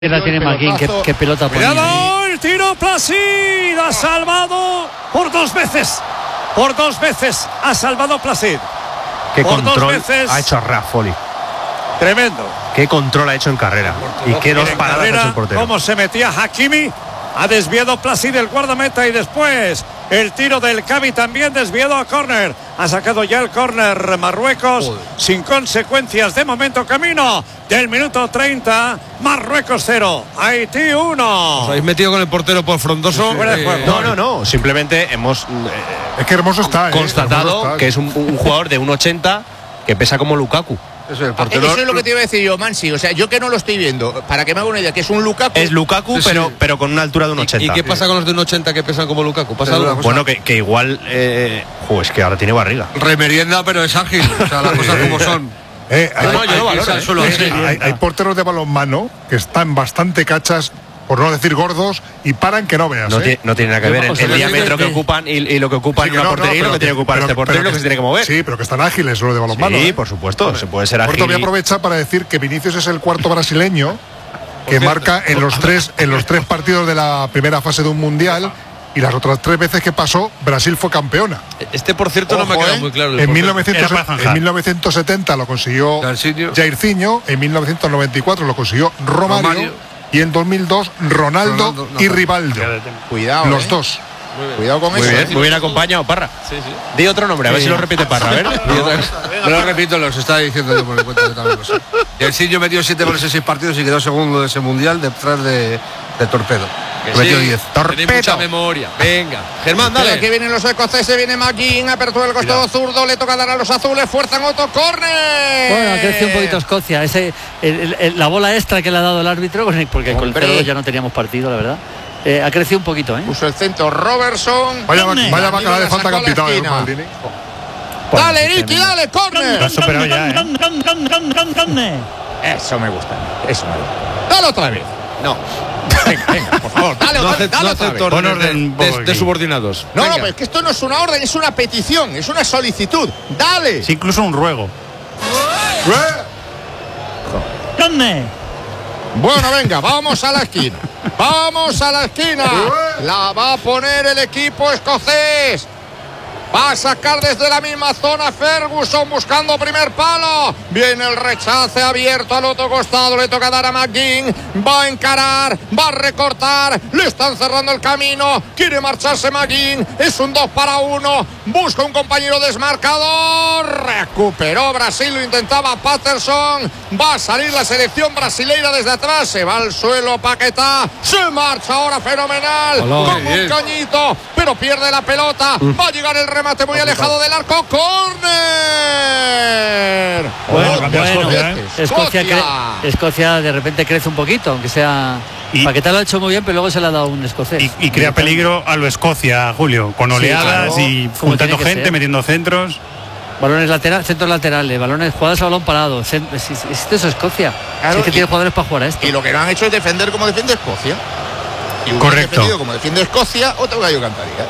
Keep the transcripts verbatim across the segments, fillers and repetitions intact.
La tiene Maguín, qué, qué pelota ponía. ¡Cuidado! El tiro Placid ha salvado por dos veces. Por dos veces ha salvado Placid. Qué por control dos veces. ha hecho Raffoli. Tremendo. Qué control ha hecho en carrera. Y qué dos paradas ha hecho el portero. Cómo se metía Hakimi. Ha desviado Placid el guardameta y después el tiro del Cavi también desviado a córner. Ha sacado ya el córner Marruecos. Joder. Sin consecuencias de momento. Camino del minuto treinta. Marruecos cero, Haití uno. ¿Os habéis metido con el portero por frondoso? Sí, sí, eh, no, no, no. Simplemente hemos eh, es que hermoso está, eh, constatado hermoso está. que es un, un jugador de uno ochenta que pesa como Lukaku. Eso, el portero... Eso es lo que te iba a decir yo, Mansi. O sea, yo que no lo estoy viendo, para que me haga una idea, que es un Lukaku. Es Lukaku, sí, sí. pero, pero con una altura de un ochenta. ¿Y, ¿Y qué pasa con los de un ochenta que pesan como Lukaku? ¿Pasa algo? Bueno, que, que igual. Eh, jo, es que ahora tiene barriga. Remerienda, pero es ágil. O sea, las cosas como son. Eh, hay, no, no, yo hay, lo valoro, hay, suelo, hay, sí. hay, hay porteros de balonmano que están bastante cachas, por no decir gordos, y paran que no veas. No, ¿eh? tiene, no tiene nada que ver el, el diámetro que ocupan y, y lo que ocupan Sí, en una no, no, portería y lo que tiene que ocupar pero, este portero y lo que se tiene que mover. Sí, pero que están ágiles lo de balonmano. Sí, ¿eh? por supuesto, Hombre, se puede ser ágil. Por voy a aprovechar para decir que Vinicius es el cuarto brasileño que cierto, marca en los tres en los tres partidos de la primera fase de un mundial. Y las otras tres veces que pasó, Brasil fue campeona. Este, por cierto, Ojo, no me queda ¿eh? muy claro. En, mil novecientos, en mil novecientos setenta lo consiguió Jairzinho, en mil novecientos noventa y cuatro lo consiguió Romario, Romario. Y en dos mil dos Ronaldo, Ronaldo no, y Rivaldo. Cuidado. Los ¿eh? dos. Cuidado con muy eso. Bien, ¿eh? muy bien acompañado, Parra. Sí, sí. Di otro nombre, a ver sí. si lo repite Parra. A ver. No, no lo repito, los estaba diciendo yo por el cuento de también lo sé. Jairzinho metió siete goles en seis partidos y quedó segundo de ese mundial detrás de, de Torpedo. Que metió diez. Torpedo. Mucha memoria. Venga. Germán, dale. Aquí vienen los escoceses, viene McGinn, apertura del costado zurdo, le toca dar a los azules, fuerza en Otto, córner. Bueno, ha crecido un poquito Escocia. Ese, el, el, la bola extra que le ha dado el árbitro, porque con el cero ya no teníamos partido, la verdad. Eh, ha crecido un poquito, ¿eh? Puso el centro Robertson. Vaya, vaya bacala de falta capitán, ¿eh? Dale, Ricky, dale, córner. Eso me gusta. Eso me gusta. Dale otra vez. No. Venga, venga, por favor, dale, no dale, dale no otra vez. Orden de, de, de subordinados. No, venga. No, pero es que esto no es una orden, es una petición, es una solicitud. Dale. Es incluso un ruego. ¿Dónde? Bueno, venga, vamos a la esquina. Vamos a la esquina. La va a poner el equipo escocés. Va a sacar desde la misma zona Ferguson buscando primer palo. Viene el rechace abierto al otro costado. Le toca dar a McGinn. Va a encarar. Va a recortar. Le están cerrando el camino. Quiere marcharse McGinn. Es un dos para uno. Busca un compañero desmarcador. Recuperó Brasil. Lo intentaba Patterson. Va a salir la selección brasileira desde atrás. Se va al suelo Paquetá. Se marcha ahora fenomenal. Hola, como un cañito. Pero pierde la pelota. Va a llegar el remate muy alejado del arco. ¡Córner! Bueno, oh, bueno, Escocia, ¿eh? Escocia, cre Escocia de repente crece un poquito, aunque sea. Y Paquetá lo ha hecho muy bien, pero luego se le ha dado un escocés. Y, y crea peligro a lo Escocia, Julio, con oleadas, sí, claro, y juntando gente, ser. metiendo centros. Balones laterales, centros laterales, balones, jugadas a balón parado. Esto es Escocia. Claro, es que y, tiene jugadores para jugar a esto. Y lo que no han hecho es defender como defiende Escocia. Y correcto. Como defiende Escocia, otro gallo cantaría.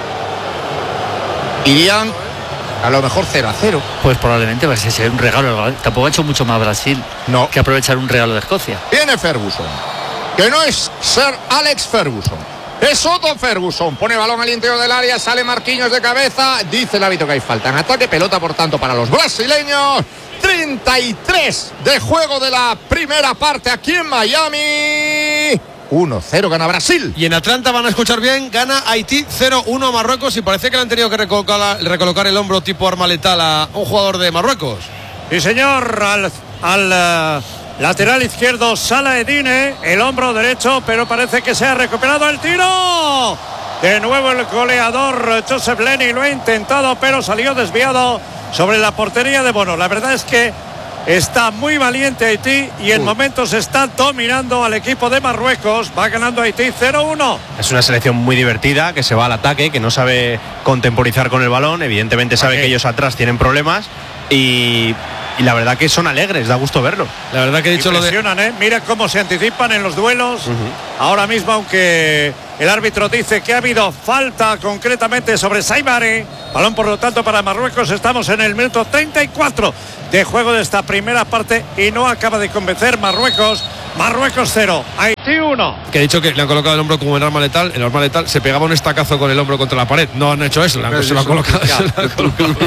Irían a lo mejor cero a cero. Pues probablemente va a ser un regalo. Tampoco ha hecho mucho más Brasil no. que aprovechar un regalo de Escocia. Viene Ferguson, que no es Sir Alex Ferguson, es Otto Ferguson. Pone balón al interior del área, sale Marquinhos de cabeza. Dice el árbitro que hay falta en ataque. Pelota, por tanto, para los brasileños. treinta y tres de juego de la primera parte aquí en Miami. uno cero gana Brasil. Y en Atlanta van a escuchar bien, gana Haití cero uno a Marruecos. Y parece que le han tenido que recolocar, recolocar el hombro tipo arma letal a un jugador de Marruecos. Sí, señor, al, al uh, lateral izquierdo Salah Edine, el hombro derecho, pero parece que se ha recuperado el tiro. De nuevo el goleador Joseph Lenny lo ha intentado, pero salió desviado sobre la portería de Bono. La verdad es que está muy valiente Haití y en Uy. momentos está dominando al equipo de Marruecos. Va ganando Haití cero uno. Es una selección muy divertida, que se va al ataque, que no sabe contemporizar con el balón. Evidentemente sabe que ellos atrás tienen problemas y, y la verdad que son alegres, da gusto verlo. La verdad que he dicho lo de... ¿eh? Mira cómo se anticipan en los duelos. Uh-huh. Ahora mismo, aunque el árbitro dice que ha habido falta concretamente sobre Saibari. Balón, por lo tanto, para Marruecos. Estamos en el minuto treinta y cuatro de juego de esta primera parte y no acaba de convencer Marruecos Marruecos cero, Haití uno. Que he dicho que le han colocado el hombro como en arma letal. En arma letal se pegaba un estacazo con el hombro contra la pared. No han hecho eso, le han, se lo han colocado. Se lo han colocado.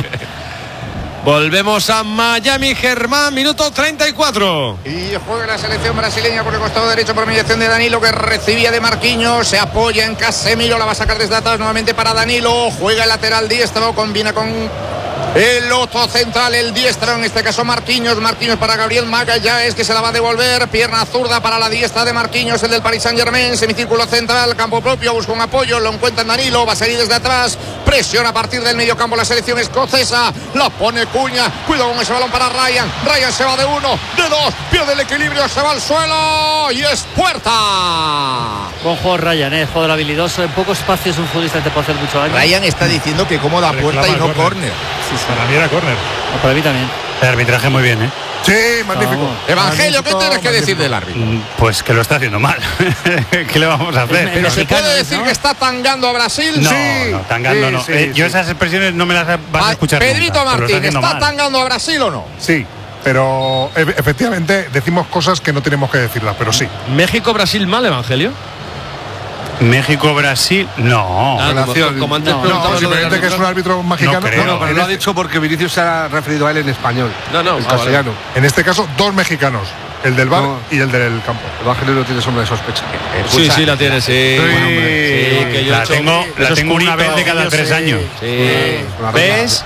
Volvemos a Miami, Germán, minuto treinta y cuatro. Y juega la selección brasileña por el costado derecho por mediación de Danilo, que recibía de Marquinhos. Se apoya en Casemiro, la va a sacar desde atrás nuevamente para Danilo. Juega el lateral diestro, combina con el otro central, el diestro, en este caso Marquinhos. Marquinhos para Gabriel Magallanes, que se la va a devolver. Pierna zurda para la diestra de Marquinhos, el del Paris Saint-Germain. Semicírculo central, campo propio, busca un apoyo, lo encuentra en Danilo, va a salir desde atrás. Presiona a partir del medio campo la selección escocesa. La pone Cuña, cuidado con ese balón para Ryan. Ryan se va de uno, de dos, pierde el equilibrio, se va al suelo y es puerta. Buen juego Ryan, ¿eh? Jugador habilidoso, en poco espacio es un futbolista que te puede hacer mucho daño. Ryan está diciendo que como da puerta y no córner. Sí, sí. Para mí era córner. No, para mí también. El arbitraje muy bien, ¿eh? Sí, magnífico. Vamos. Evangelio, ¿qué tienes que decir del árbitro? Pues que lo está haciendo mal. ¿Qué le vamos a hacer? Pero se puede decir, ¿no?, que está tangando a Brasil. No, sí, no, tangando sí, no. Sí, eh, sí. Yo esas expresiones no me las vas a escuchar Pedrito nunca, Martín, ¿está mal. tangando a Brasil o no? Sí, pero e- efectivamente decimos cosas que no tenemos que decirlas, pero sí. México-Brasil mal, Evangelio. México-Brasil, no. Ah, Relación. como, como antes No, preguntaba No, lo de simplemente que es un árbitro mexicano. No creo. No, No, pero en lo ha este- dicho porque Vinicius se ha referido a él en español. No, no, en ah, vale. castellano. En este caso, dos mexicanos, el del bar No. y el del campo. Evangelio no tiene sombra de sospecha. Escucha, sí, sí, la tiene, sí. Sí. Bueno, hombre, sí, que yo he La hecho- tengo, la esos tengo una curitos, vez de cada yo tres sé. años. Sí. Una ¿Ves?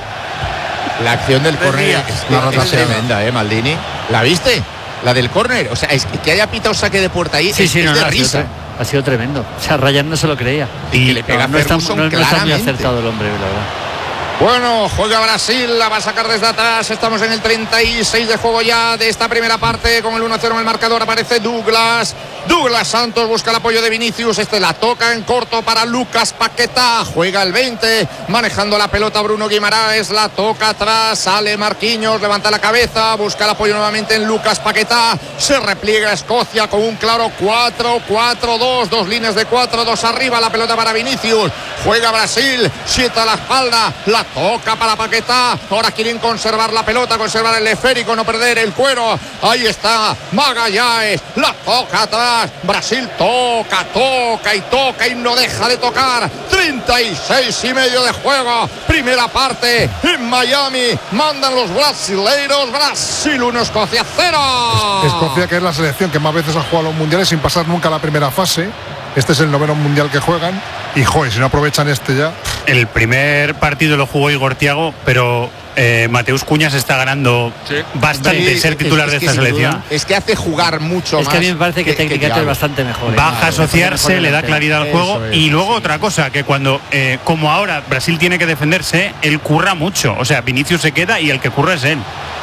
La acción del córner Rías. es, Una es rotación. tremenda, ¿eh, Maldini? ¿La viste? La del córner. O sea, es que, que haya pitado saque de puerta ahí Sí, es, sí, es no, de no, ha sido risa. tre- Ha sido tremendo. O sea, Ryan no se lo creía. Y que le pega no, no está, Ferguson no- no está muy claramente. acertado el hombre, la verdad. Bueno, juega Brasil, la va a sacar desde atrás. Estamos en el treinta y seis de juego ya de esta primera parte. Con el uno cero en el marcador aparece Douglas. Douglas Santos busca el apoyo de Vinicius. Este la toca en corto para Lucas Paquetá. Juega el veinte, manejando la pelota Bruno Guimaraes. La toca atrás, sale Marquinhos, levanta la cabeza, busca el apoyo nuevamente en Lucas Paquetá. Se repliega Escocia con un claro cuatro cuatro dos. Dos líneas de cuatro, dos arriba. La pelota para Vinicius. Juega Brasil, sieta la espalda. La toca para Paquetá. Ahora quieren conservar la pelota, conservar el esférico, no perder el cuero. Ahí está Magallanes. La toca atrás. Brasil toca, toca y toca y no deja de tocar. treinta y seis y medio de juego. Primera parte en Miami. Mandan los brasileiros. Brasil uno, Escocia cero. Escocia, que es la selección que más veces ha jugado los mundiales sin pasar nunca la primera fase. Este es el noveno mundial que juegan. Y joder, si no aprovechan este ya. El primer partido lo jugó Igor Thiago, pero eh, Mateus Cuña se está ganando Sí. bastante Sí, ser es- titular es de que esta sin selección. duda, es que hace jugar mucho Es más. que a mí me parece que, técnicamente es Thiago. bastante mejor. ¿eh? Baja a Mejor asociarse, le da delantero. claridad al Eso juego. es, Y luego sí. otra cosa, que cuando, eh, como ahora Brasil tiene que defenderse, él curra mucho. O sea, Vinicius se queda y el que curra es él.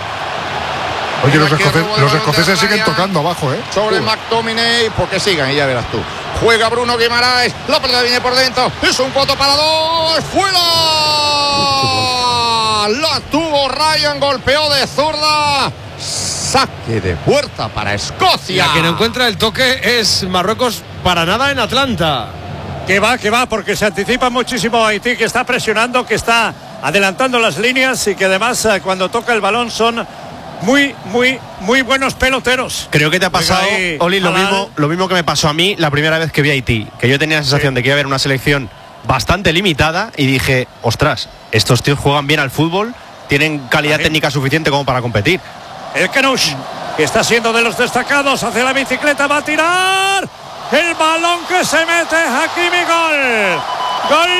Oye, los, Aquí escoce- robo el los balón de escoceses siguen Ryan tocando abajo, ¿eh? Sobre McTominay, porque sigan y ya verás tú. Juega Bruno Guimaraes, la pelota viene por dentro, es un cuatro para dos, ¡fuera! La tuvo Ryan, golpeó de zurda, saque de puerta para Escocia. La que no encuentra el toque es Marruecos para nada en Atlanta. Que va, que va, porque se anticipa muchísimo Haití, que está presionando, que está adelantando las líneas y que además eh, cuando toca el balón son muy, muy, muy buenos peloteros. Creo que te ha pasado, Venga ahí, Oli, lo Halal. mismo, lo mismo que me pasó a mí la primera vez que vi a Haití, que yo tenía la sensación de que iba a haber una selección bastante limitada y dije, ostras, estos tíos juegan bien al fútbol, tienen calidad Ahí. técnica suficiente como para competir. El Canush, que está siendo de los destacados, hacia la bicicleta, va a tirar. El balón que se mete, Hakimi, gol. Gol.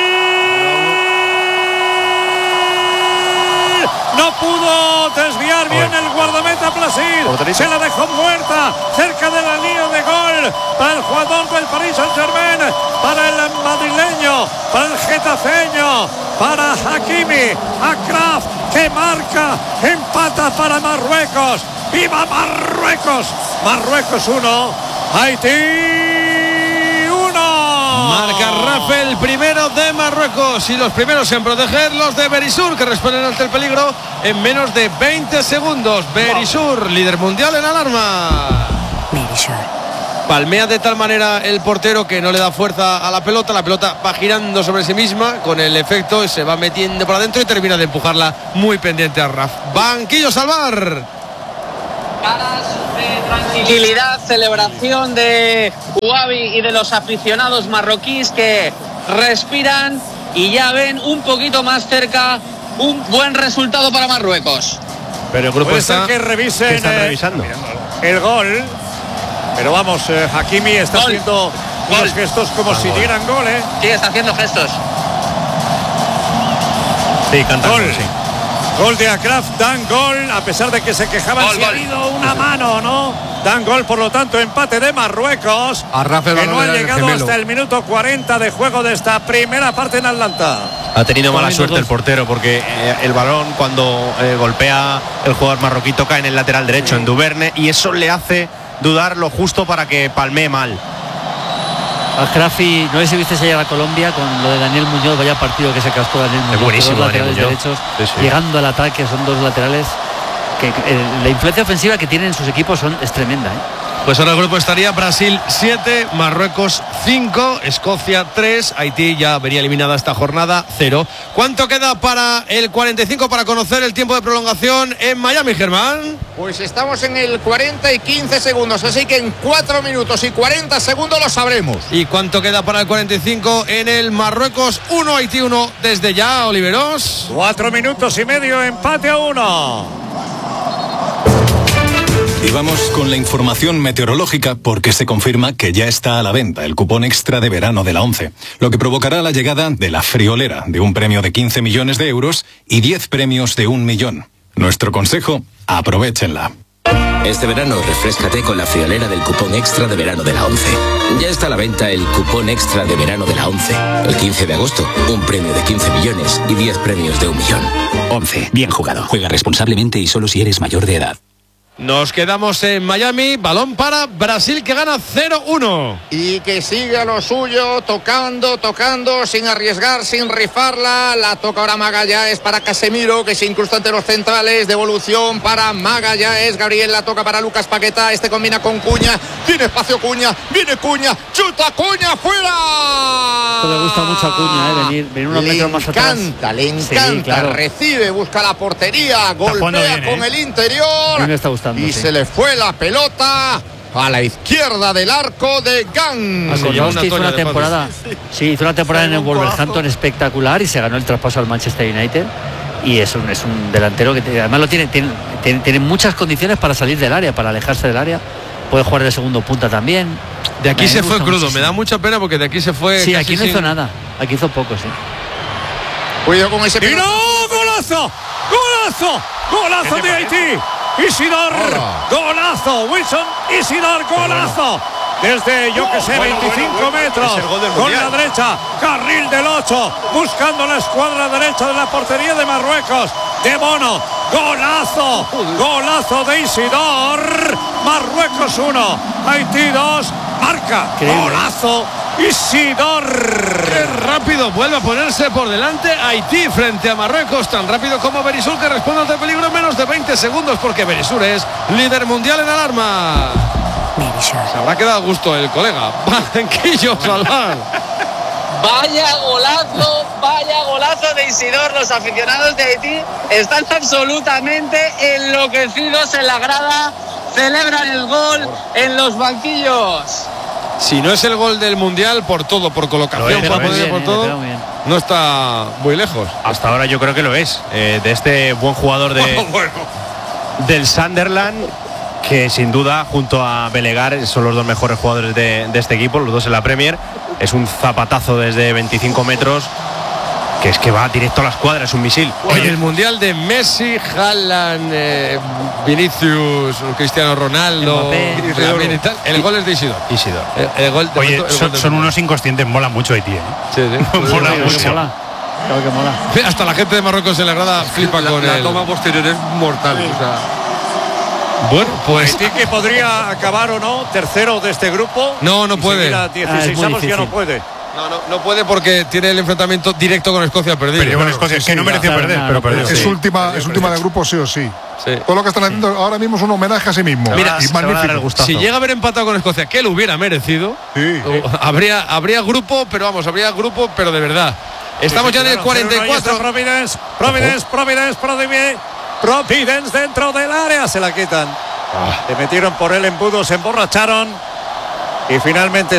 No pudo desviar bien el guardameta Placid. Se la dejó muerta cerca de la línea de gol para el jugador del Paris Saint-Germain, para el madrileño, para el getafeño, para Hakimi, Akraf, que marca, empata para Marruecos. ¡Viva Marruecos! Marruecos uno, Haití uno. Marca Rafael, primero de Marruecos, y los primeros en proteger los de Berisur, que responden ante el peligro en menos de veinte segundos. Berisur, líder mundial en alarma. Berisur. Palmea de tal manera el portero que no le da fuerza a la pelota. La pelota va girando sobre sí misma con el efecto, se va metiendo por adentro y termina de empujarla muy pendiente a Raf. Banquillo Salvar. Para suceder tranquilidad, celebración de Uabi y de los aficionados marroquíes que respiran y ya ven un poquito más cerca un buen resultado para Marruecos. Pero el grupo está que revisen están eh, revisando el gol. Pero vamos, eh, Hakimi está gol. haciendo gol. unos gestos como gol. si dieran gol, ¿eh? Sí, está haciendo gestos. Sí, canta gol. gol, sí. Gol de Akraf, dan gol, a pesar de que se quejaban gol, si gol. ha habido una mano, ¿no? Dan gol, por lo tanto, empate de Marruecos, a Rafael que no ha llegado hasta el minuto cuarenta de juego de esta primera parte en Atlanta. Ha tenido mala suerte el portero porque eh, el balón cuando eh, golpea el jugador marroquí toca en el lateral derecho, sí. en Duverne, y eso le hace dudar lo justo para que palmee mal. Akrafi, no sé si viste ayer a Colombia con lo de Daniel Muñoz, vaya partido que se cascó Daniel Muñoz, buenísimo, dos laterales Daniel derechos, sí, sí. llegando al ataque, son dos laterales que eh, la influencia ofensiva que tienen sus equipos son, es tremenda, ¿eh? Pues ahora el grupo estaría Brasil siete, Marruecos cinco, Escocia tres, Haití ya vería eliminada esta jornada cero. ¿Cuánto queda para el cuarenta y cinco para conocer el tiempo de prolongación en Miami, Germán? Pues estamos en el cuarenta y quince segundos, así que en cuatro minutos y cuarenta segundos lo sabremos. ¿Y cuánto queda para el cuarenta y cinco en el Marruecos uno, Haití uno desde ya, Oliveros? Cuatro minutos y medio, empate a uno. Y vamos con la información meteorológica porque se confirma que ya está a la venta el cupón extra de verano de la ONCE, lo que provocará la llegada de la friolera de un premio de quince millones de euros y diez premios de un millón. Nuestro consejo, aprovéchenla. Este verano refréscate con la friolera del cupón extra de verano de la ONCE. Ya está a la venta el cupón extra de verano de la ONCE. El quince de agosto, un premio de quince millones y diez premios de un millón. ONCE, bien jugado. Juega responsablemente y solo si eres mayor de edad. Nos quedamos en Miami, balón para Brasil que gana cero uno. Y que siga lo suyo, tocando, tocando, sin arriesgar, sin rifarla. La toca ahora Magallanes para Casemiro, que se incrusta ante los centrales. Devolución para Magallanes. Gabriel la toca para Lucas Paquetá. Este combina con Cuña. Tiene espacio Cuña. Viene Cuña. Chuta Cuña fuera. Le gusta mucho a Cuña, ¿eh? venir, venir unos le metros más atrás. Le encanta, le encanta. Sí, claro. Recibe, busca la portería. Golpea bien, con ¿eh? el interior. A mí me está gustando. Y sí. se le fue la pelota a la izquierda del arco de Gang. Acordaos que hizo una temporada, sí, hizo una temporada en el Wolverhampton espectacular y se ganó el traspaso al Manchester United. Y es un, es un delantero que además lo tiene, tiene, tiene, tiene muchas condiciones para salir del área, para alejarse del área. Puede jugar de segundo punta también. De aquí me se fue crudo, muchísimo. me da mucha pena porque de aquí se fue. Sí, aquí no sin... hizo nada, aquí hizo poco, sí. Cuidado con ese. ¡Tiro! ¡Golazo! ¡Golazo! ¡Golazo de Haití! Isidor, Hola. golazo, Wilson, Isidor, golazo, desde yo que sé, veinticinco metros, con la derecha, carril del ocho, buscando la escuadra derecha de la portería de Marruecos, de Bono, golazo, golazo de Isidor, Marruecos uno, Haití dos, marca, golazo, Isidor. Qué rápido vuelve a ponerse por delante Haití frente a Marruecos, tan rápido como Berisur, que responde ante peligro en menos de veinte segundos porque Berisur es líder mundial en alarma. Berisur. Se habrá quedado a gusto el colega. Banquillo, Salvar. Vaya golazo, vaya golazo de Isidor. Los aficionados de Haití están absolutamente enloquecidos en la grada. Celebran el gol en los banquillos. Si no es el gol del Mundial, por todo, por colocación, por, bien, por todo, no está muy lejos. Hasta ahora yo creo que lo es. Eh, de este buen jugador de, oh, bueno. del Sunderland, que sin duda, junto a Belegar, son los dos mejores jugadores de, de este equipo, los dos en la Premier. Es un zapatazo desde veinticinco metros, que es que va directo a la escuadra, es un misil. En el Mundial de Messi, Haaland, eh, Vinicius, Cristiano Ronaldo, el, tal, el gol es de Isidor. Isidor. El, el gol de Oye, el gol son, de son unos inconscientes, mola mucho Haití, ¿eh? Sí, sí. mola mucho. Que mola. Claro que mola. Hasta la gente de Marruecos en la grada flipa la, con la el... toma posterior es mortal. Sí. O sea... Bueno, pues Haití que podría acabar o no tercero de este grupo. No, no puede. A dieciséis ah, ya no puede. No, no, no puede porque tiene el enfrentamiento directo con Escocia perdido. Pero bueno, Escocia, sí, que sí, no mereció claro, perder, no, pero perdió. Es sí. última, es última de grupo sí o sí. sí. Todo lo que están haciendo ahora mismo es un homenaje a sí mismo. Mira, y magnífico. Si llega a haber empatado con Escocia, que lo hubiera merecido, sí. habría, habría grupo, pero vamos, habría grupo, pero de verdad. Estamos sí, sí, ya en el cuarenta y cuatro. Providence, Providence, Providence, Providence, Providence dentro del área, se la quitan. Se metieron por el embudo, se emborracharon y finalmente